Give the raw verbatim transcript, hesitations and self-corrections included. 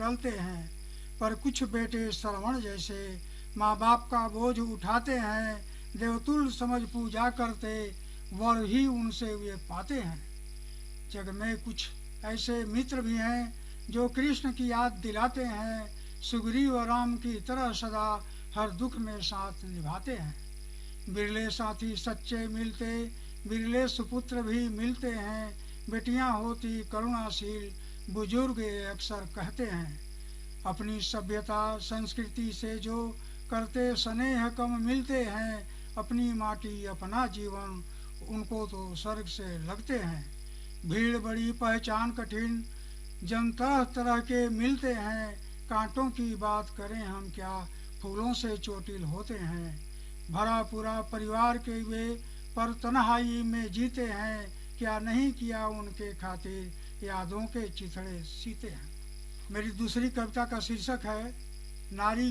टलते हैं, पर कुछ बेटे श्रवण जैसे माँ बाप का बोझ उठाते हैं। देवतुल्य समझ पूजा करते, वर ही उनसे वे पाते हैं। जग में कुछ ऐसे मित्र भी हैं जो कृष्ण की याद दिलाते हैं। सुग्रीव और राम की तरह सदा हर दुख में साथ निभाते हैं। बिरले साथी सच्चे मिलते, बिरले सुपुत्र भी मिलते हैं। बेटियां होती करुणाशील, बुजुर्ग ये अक्सर कहते हैं। अपनी सभ्यता संस्कृति से जो करते स्नेह कम मिलते हैं। अपनी माटी अपना जीवन उनको तो स्वर्ग से लगते हैं। भीड़ बड़ी पहचान कठिन, जन तरह तरह के मिलते हैं। कांटों की बात करें हम क्या, फूलों से चोटिल होते हैं। भरा पूरा परिवार के वे पर तन्हाई में जीते हैं। क्या नहीं किया उनके खातिर, यादों के चिथड़े सीते हैं। मेरी दूसरी कविता का शीर्षक है नारी